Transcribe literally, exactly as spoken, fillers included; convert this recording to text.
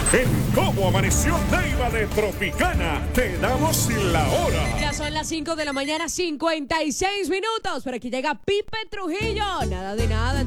En Cómo Amaneció Neiva de Tropicana, te damos la hora. Ya son las cinco de la mañana, cincuenta y seis minutos. Pero aquí llega Pipe Trujillo. Nada de nada.